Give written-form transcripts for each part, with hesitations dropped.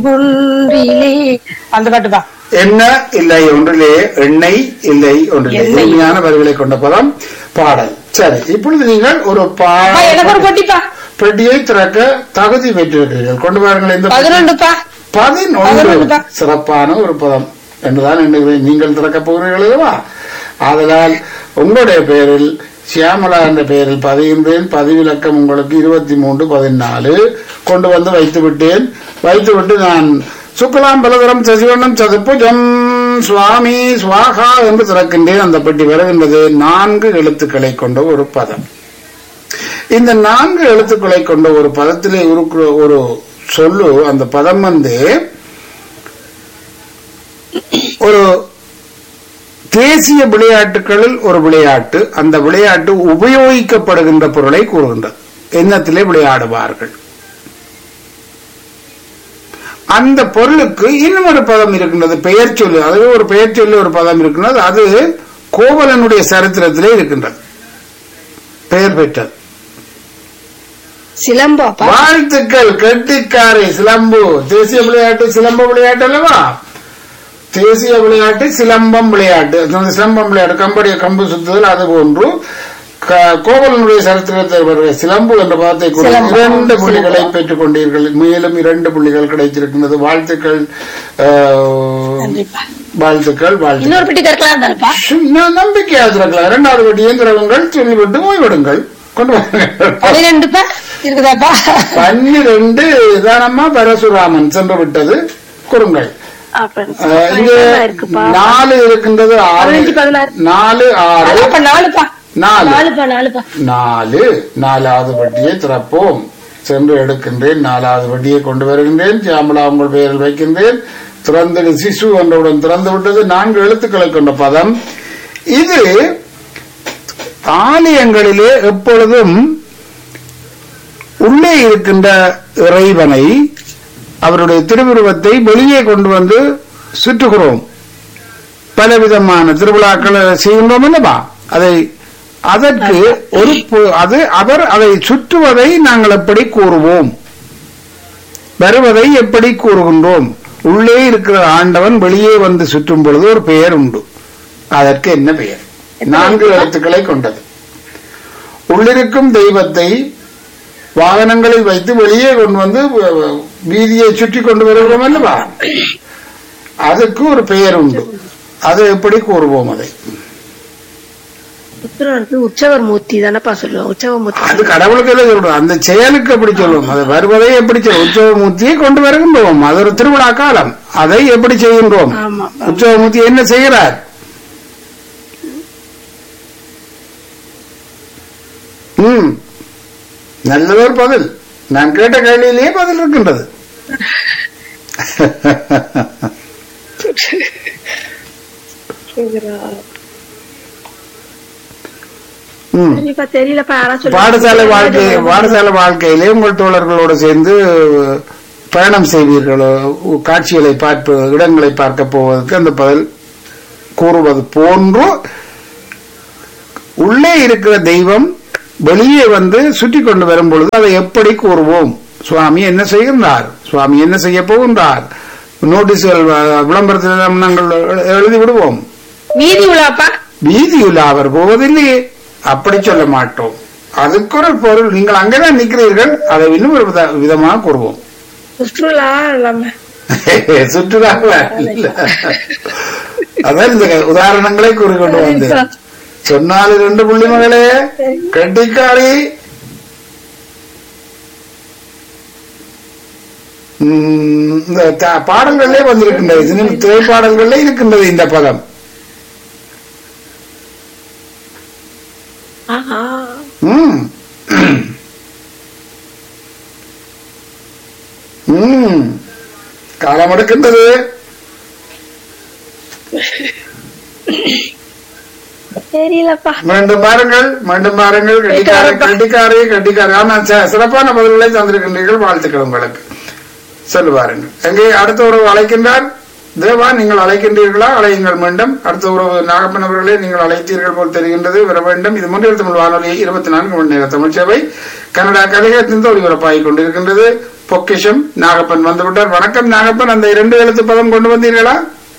ஒன்றிலே அந்த பாட்டுப்பா. என்ன இல்லை ஒன்றிலே, எண்ணெய் இல்லை ஒன்றிலே, எளிமையான வரிகளை கொண்ட பதம் பாடல். சரி, இப்பொழுது நீங்கள் ஒரு எனக்கு ஒரு பொட்டிப்பா. பெட்டியை திறக்க தகுதி பெற்றிருக்கிறீர்கள். கொண்டு வாருங்கள். இந்த 11பா. 11 சிறப்பான ஒரு பதம் என்றுதான் எண்ணுகிறேன். நீங்கள் திறக்கப் போகிறீர்களா? ஆதலால் உங்களுடைய பெயரில் சியாமலா என்ற பெயரில் பதிகின்றேன். பதிவிலக்கம் உங்களுக்கு 2314 கொண்டு வந்து வைத்துவிட்டேன். வைத்துவிட்டு நான் சுக்லாம் பலதரம் சசிவண்ணம் சதுப்புஜம் சுவாமி சுவாகா என்று திறக்கின்றேன். அந்த பெட்டி வருகின்றது 4 எழுத்துக்களை கொண்ட ஒரு பதம். இந்த 4 எழுத்துக்களை கொண்ட ஒரு பதத்திலே இருக்கிற ஒரு சொல்லு, அந்த பதம் ஒரு தேசிய விளையாட்டுகளில் ஒரு விளையாட்டு. அந்த விளையாட்டு உபயோகிக்கப்படுகின்ற பொருளை கூறுகின்றது. எண்ணத்திலே விளையாடுவார்கள். அந்த பொருளுக்கு இன்னும் ஒரு பதம் இருக்கின்றது, பெயர் சொல்லு. அதுவே ஒரு பெயர் சொல்லி ஒரு பதம் இருக்கின்றது. அது கோவலனுடைய சரித்திரத்திலே இருக்கின்றது, பெயர் பெற்றது. சிலம்பா. வாழ்த்துக்கள், கெட்டிக்காரை. சிலம்பு தேசிய விளையாட்டு, சிலம்ப விளையாட்டு அல்லவா? தேசிய விளையாட்டு சிலம்பம் விளையாட்டு. சிலம்பம் விளையாட்டு, கம்படிய கம்பு சுத்துதல், அது போன்று கோவலனுடைய சரித்திரத்தில் வருகிற சிலம்பு என்ற பதத்தை கொண்டு 2 புள்ளிகளை பெற்றுக் கொண்டீர்கள். மேலும் 2 புள்ளிகள் கிடைத்திருக்கின்றது. வாழ்த்துக்கள், வாழ்த்துக்கள், வாழ்த்துக்கள். நம்பிக்கையாக திறக்கலாம். 2வது பெட்டியை திறவுங்கள், சொல்லிவிட்டு ஓய்விடுங்கள். கொண்டு வாருங்கள். 12 தானம்மா பரசுராமன் சென்று விட்டது. கூறுங்கள். 4 இருக்கின்றது. 4 4வது பெட்டியை திறப்போம். சென்று எடுக்கின்றேன். 4வது பெட்டியை கொண்டு வருகின்றேன். சியாமலா உங்கள் பெயரில் வைக்கின்றேன். திறந்து சிசு என்றவுடன் திறந்து விட்டது. 4 எழுத்துக்களை கொண்ட பதம் இது. ஆலயங்களிலே எப்பொழுதும் உள்ளே இருக்கின்ற இறைவனை, அவருடைய திருவுருவத்தை வெளியே கொண்டு வந்து சுற்றுகிறோம். பலவிதமான திருவிழாக்கள் செய்கின்றோம் அல்லவா? அதற்கு அவர் அதை சுற்றுவதை நாங்கள் எப்படி கூறுவோம்? வருவதை எப்படி கூறுகின்றோம்? உள்ளே இருக்கிற ஆண்டவன் வெளியே வந்து சுற்றும் பொழுது ஒரு பெயர் உண்டு. அதற்கு என்ன பெயர்? 4 எழுத்துக்களை கொண்டது. உள்ளிருக்கும் தெய்வத்தை வாகனங்களில் வைத்து வெளியே கொண்டு வந்து வீதியை சுற்றி கொண்டு வருகிறோம் அல்லவா? அதுக்கு ஒரு பெயர் உண்டு. அதை எப்படி கூறுவோம்? அதை உற்சவர் மூர்த்தி தானப்பா சொல்லுவோம். உற்சவமூர்த்தி அது கடவுளுக்கு சொல்றோம். அந்த செயலுக்கு எப்படி சொல்லுவோம்? அதை வருவதை எப்படி சொல்லுவோம்? உற்சவமூர்த்தியை கொண்டு வருகின்றோம். அது ஒரு திருவிழா காலம். அதை எப்படி செய்கின்றோம்? உற்சவமூர்த்தி என்ன செய்கிறார்? நல்லதொரு பதில். நான் கேட்ட கேள்வியிலேயே பதில் இருக்கின்றது. பாடசாலை வாழ்க்கையிலே உங்கள் தோழர்களோடு சேர்ந்து பயணம் செய்வீர்களோ, காட்சிகளை பார்ப்பு, இடங்களை பார்க்க போவதற்கு அந்த பதில் கூறுவது போன்று உள்ளே இருக்கிற தெய்வம் வெளியே வந்து சுற்றி கொண்டு வரும் பொழுது அதை எப்படி கூறுவோம்? சுவாமி என்ன செய்கின்றார்? சுவாமி என்ன செய்ய போகின்றார்? நோட்டீஸ்கள், விளம்பரத்தில் நாங்கள் எழுதி விடுவோம். வீதி உலா அவர் போவதில்லையே, அப்படி சொல்ல மாட்டோம். அதுக்கு ஒரு பொருள். நீங்கள் அங்கேதான் நிற்கிறீர்கள், அதை இன்னும் ஒரு விதமாக கூறுவோம். சுற்றுலா அதான் இந்த உதாரணங்களை கூறிக்கொண்டு வந்து சொன்னால் 2 புள்ளி மகளே, கட்டிக்காரி. இந்த பாடல்களே வந்திருக்கின்றது, திரைப்பாடல்களே இருக்கின்றது இந்த பதம். காலம் எடுக்கின்றது. மீண்டும் பாருங்கள். கட்டிக்காரி. ஆனா சிறப்பான பதில்களை தந்திருக்கின்றீர்கள். வாழ்த்துக்கள் உங்களுக்கு. சொல்லு பாருங்கள். எங்கே அடுத்த உறவு அழைக்கின்றார்? தேவா, நீங்கள் அழைக்கின்றீர்களா? அழையுங்கள் மீண்டும். அடுத்த உறவு நாகப்பன் அவர்களே, நீங்கள் அழைத்தீர்கள் போல் தெரிகின்றது. வர வேண்டும். இது முன்னில் தமிழ் வானொலி 24 மணி நேர தமிழ் சேவை கனடா கலையகத்திலிருந்து ஒளிபரப்பாகிக் கொண்டிருக்கின்றது. பொக்கிஷம் நாகப்பன் வந்துவிட்டார். வணக்கம் நாகப்பன், அந்த 2 எழுத்து பதம் கொண்டு வந்தீர்களா?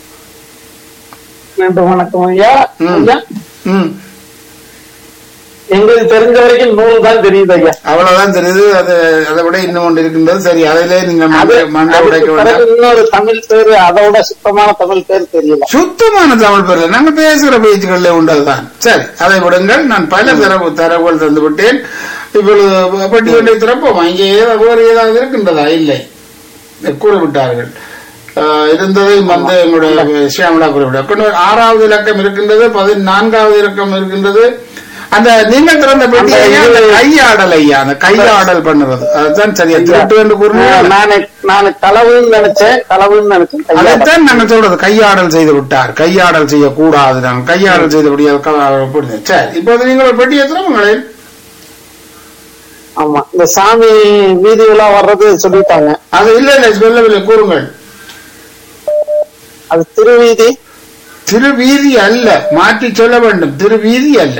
வணக்கம் ஐயா. ஐயா, ம், எங்களுக்கு தெரிஞ்ச வரைக்கும் நூல் தான் தெரியுது ஐயா. அவ்வளவுதான் தெரியுது. அதை விட இன்னும் ஒன்று இருக்கின்றது. சரி, அதிலே நீங்க மண்டை உடைக்க வேண்டாம். இன்னொரு தமிழ் பேரு, அதோட சுத்தமான தமிழ் பேர் தெரியல. சுத்தமான தமிழ் பேர்ல நாங்க பேசுகிற பேச்சுக்கள்ல உண்டதுதான். சரி, அதை விடுங்கள். நான் பல தரவுகள் தந்து விட்டேன். இப்பொழுது பட்டியலை திறப்போம். இங்கே வேறு ஏதாவது இருக்கின்றதா? இல்லை, கூறிவிட்டார்கள். இருந்ததை வந்து எங்களுடைய சியாமலா குறிப்பிட்டார். 6வது இலக்கம் இருக்கின்றது, 14வது இலக்கம் இருக்கின்றது. அந்த நீங்கள் திறந்த பெட்டி கையாடல் ஐயா, அந்த கையாடல் பண்ணுறது அதுதான் சரியா. திருட்டு என்று கூறினேன். நான் களவுன்னு நினைச்சேன். அதைத்தான் நாங்க சொல்றது. கையாடல் செய்து விட்டார். கையாடல் செய்யக்கூடாது. நாங்கள் கையாடல் செய்தபடியாக. சரி, இப்போது நீங்கள் ஒரு பெட்டியை திறமுங்களேன். ஆமா, இந்த சாமி வீதி உலா வர்றது சொல்லிட்டாங்க. அது இல்லை, சொல்லவில்லை, கூறுங்கள். அது திருவீதி. திருவீதி அல்ல, மாற்றி சொல்ல வேண்டும். திருவீதி அல்ல,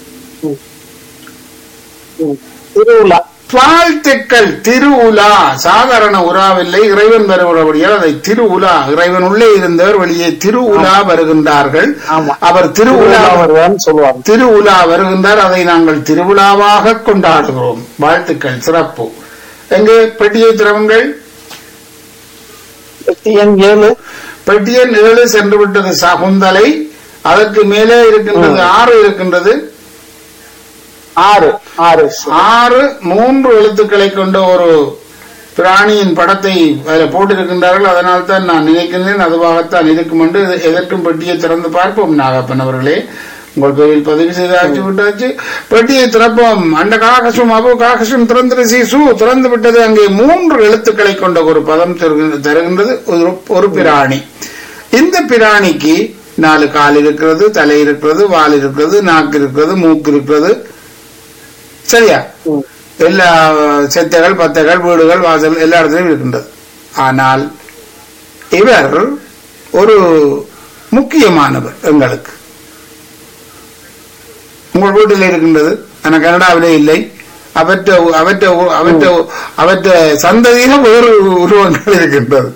திருவுலா. வாழ்த்துக்கள். திருவுலா சாதாரண உலாவில்லை, இறைவன் வருகிறபடியால் அதை திருவுலா. இறைவன் உள்ளே இருந்தவர் வெளியே திருவுலா வருகின்றார்கள். அவர் திருவுலா சொல்லுவார். திருவுலா வருகின்றார். அதை நாங்கள் திருவிழாவாக கொண்டாடுகிறோம். வாழ்த்துக்கள், சிறப்பு. எங்கே பெட்டியை திறவுங்கள். பெட்டி எண் 7. பெட்டி எண் 7 சென்று விட்டது. சகுந்தலை. அதற்கு மேலே இருக்கின்றது 6 இருக்கின்றது. 6 3 எழுத்துக்களை கொண்ட ஒரு பிராணியின் படத்தை அதில் போட்டிருக்கின்றார்கள். அதனால் தான் நான் நினைக்கின்றேன் அதுவாகத்தான் இருக்கும் என்று. எதற்கும் பெட்டியை திறந்து பார்ப்போம். நாகப்பன் அவர்களே, உங்கள் பேரில் பதிவு செய்து ஆச்சு விட்டாச்சு. பெட்டியை திறப்போம். அந்த காகசும் அபு காகசும் திறந்து சீசு திறந்து விட்டது. அங்கே 3 எழுத்துக்களை கொண்ட ஒரு பதம் தருகின்றது. ஒரு பிராணி. இந்த பிராணிக்கு 4 கால் இருக்கிறது, தலை இருக்கிறது, வால் இருக்கிறது, நாக்கு இருக்கிறது, மூக்கு இருக்கிறது. சரியா? எல்லா செத்தைகள், பத்தைகள், வீடுகள், வாசல் எல்லா இடத்திலும் இருக்கின்றது. ஆனால் இவர் ஒரு முக்கியமானவர் எங்களுக்கு. உங்கள் வீட்டில் இருக்கின்றது, ஆனால் கனடாவிலே இல்லை. அவற்ற சந்ததியிலும் வேறு உருவங்கள் இருக்கின்றது.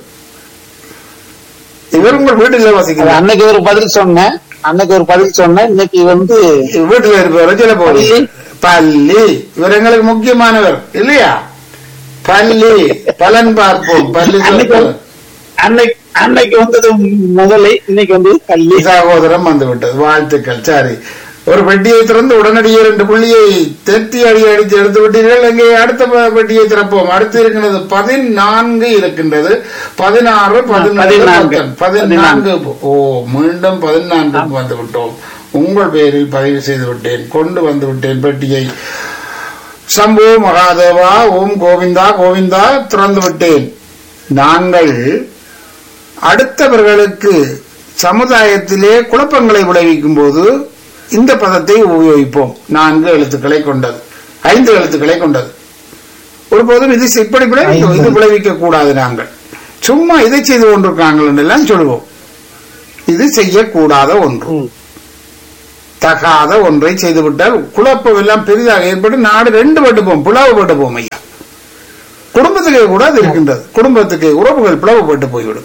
இவர் உங்கள் வீட்டில் வசிக்கிறார். அன்னைக்கு ஒரு பதில் சொன்னேன். இன்னைக்கு வந்து வீட்டில் இருப்பவர் சில போது பள்ளி. இவர் எங்களுக்கு முக்கியமானவர் இல்லையா? பள்ளி பலன் பார்ப்போம். பள்ளி அன்னைக்கு வந்தது முதலை, இன்னைக்கு வந்து பள்ளி. சகோதரம் வந்து விட்டது. வாழ்த்துக்கள். சரி, ஒரு பெட்டியை திறந்து உடனடியே 2 புள்ளியை தெத்தி அடித்து எடுத்து விட்டீர்கள். இங்கே அடுத்த பெட்டியை திறப்போம். அடுத்து இருக்கின்றது 14 இருக்கின்றது. 16, 14. ஓ, மீண்டும் 14 வந்து விட்டோம். உங்கள் பேரில் பதிவு செய்து விட்டேன், கொண்டு வந்து விட்டேன் பெட்டியை. சம்போ மகாதேவா, ஓம் கோவிந்தா கோவிந்தா திறந்து விட்டேன். நாங்கள் அடுத்தவர்களுக்கு சமுதாயத்திலே குழப்பங்களை விளைவிக்கும் போது இந்த பதத்தை உபயோகிப்போம். 4 எழுத்துக்களை கொண்டது, 5 எழுத்துக்களை கொண்டது. ஒருபோதும் இது இப்படி இது விளைவிக்க கூடாது. நாங்கள் சும்மா இதை செய்து கொண்டிருக்காங்கள் எல்லாம் சொல்லுவோம். இது செய்யக்கூடாத ஒன்று, தகாத ஒன்றை செய்துவிட்டால் குழப்பம் எல்லாம் பெரிதாக ஏற்பட்டு நாடு 2 பட்டுப்போம், பிளவுபட்டு போம். ஐயா, குடும்பத்துக்கு கூட அது இருக்கின்றது. குடும்பத்துக்கு உறவுகள் பிளவுபட்டு போய்விடும்.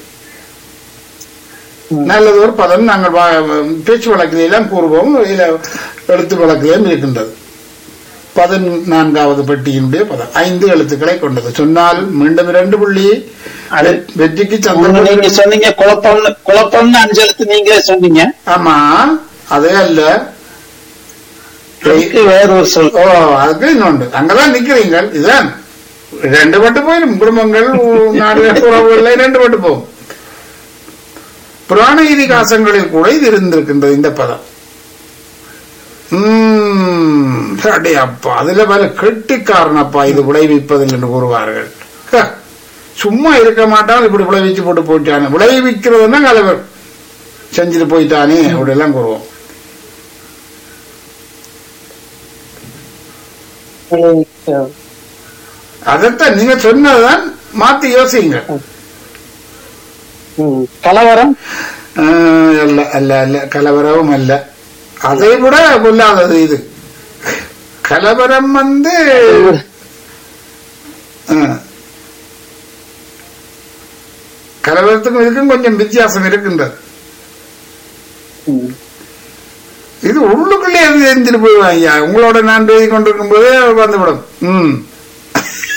நல்லது ஒரு பதம் நாங்கள் பேச்சு வழக்கிலாம் கூறுவோம். எழுத்து வழக்கிலும் இருக்கின்றது. 14வது பெட்டியினுடைய பதம் 5 எழுத்துக்களை கொண்டது. சொன்னால் மீண்டும் 2 புள்ளி. வெற்றிக்கு சந்தர்ப்பம். நீங்க சொன்னீங்க குழப்பம்னு 5 எழுத்து நீங்க சொன்னீங்க. ஆமா, அதே அல்ல, வேற ஒரு சொல். ஓ, அதுக்கு இன்னொன்று. அங்கதான் நிக்கிறீங்க. இதுதான் 2 பட்டு போயிடும். குடும்பங்கள், நாடுகள், உறவுகள் 2 பட்டு போகும். புராண இதிகாசங்களில் கூட இது இருந்திருக்கின்றது இந்த பதம். அப்பா, அதுல பல கெட்டிக்காரனப்பா இது விளைவிப்பதில் என்று கூறுவார்கள். சும்மா இருக்க மாட்டான், இப்படி விளைவிச்சு போட்டு போயிட்டானே. விளைவிக்கிறதுனா கலவர் செஞ்சுட்டு போயிட்டானே அப்படி எல்லாம் கூறுவோம். அதைத்தான் நீங்க சொன்னதுதான் மாத்தி யோசிங்க. கலவரம் அல்ல அல்ல அல்ல, கலவரமும் அல்ல. அதை விட கொல்லாதது இது. கலவரம் வந்து கலவரத்துக்கும் இதுக்கும் கொஞ்சம் வித்தியாசம் இருக்கின்றது. ம். இது உள்ளுக்குள்ளே இருந்து எரிஞ்சிட்டு போயிடுவாங்க. உங்களோட நான் பேசி கொண்டிருக்கும் போதே வந்துவிடும்.